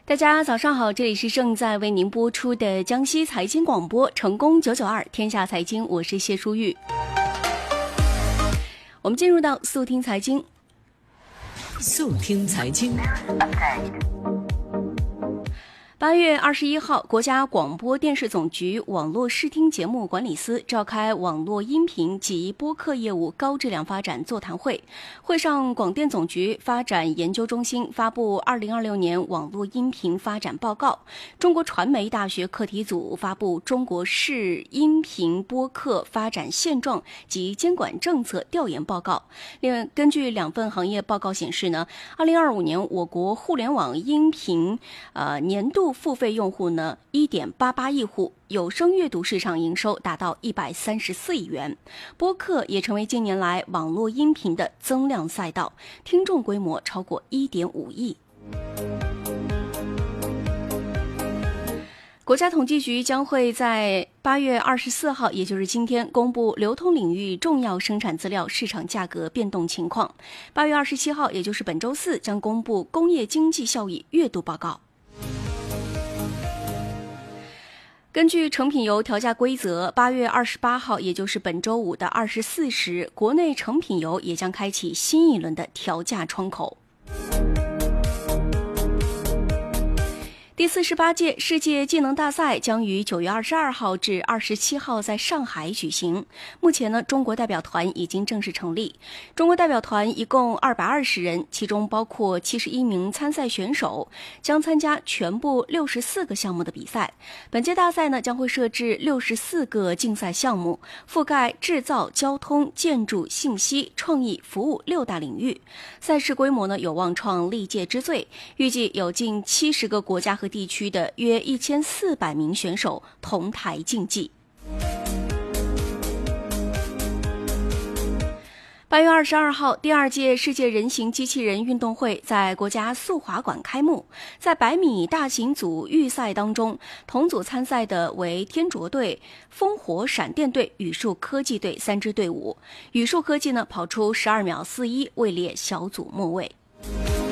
大家早上好，这里是正在为您播出的江西财经广播成功992天下财经，我是谢淑玉。我们进入到速听财经。 速听财经。 8月21号，国家广播电视总局网络视听节目管理司召开网络音频及播客业务高质量发展座谈会。会上，广电总局发展研究中心发布2026年网络音频发展报告，中国传媒大学课题组发布中国市音频播客发展现状及监管政策调研报告。另外，根据两份行业报告显示呢，2025年我国互联网音频年度付费用户呢 1.88 亿户，有声阅读市场营收达到134亿元，播客也成为近年来网络音频的增量赛道，听众规模超过1.5亿。国家统计局将会在8月24号，也就是今天，公布流通领域重要生产资料市场价格变动情况。8月27号，也就是本周四，将公布工业经济效益月度报告。根据成品油调价规则，8月28号，也就是本周五的24时，国内成品油也将开启新一轮的调价窗口。第48届世界技能大赛将于9月22号至27号在上海举行。目前呢，中国代表团已经正式成立。中国代表团一共220人，其中包括71名参赛选手，将参加全部64个项目的比赛。本届大赛呢，将会设置64个竞赛项目，覆盖制造、交通、建筑、信息、创意、服务6大领域。赛事规模呢，有望创历届之最，预计有近70个国家和地区的约1400名选手同台竞技。8月22号，第2届世界人形机器人运动会在国家速滑馆开幕。在100米大型组预赛当中，同组参赛的为天卓队、烽火闪电队、宇树科技队3支队伍。宇树科技呢跑出12秒41，位列小组末位。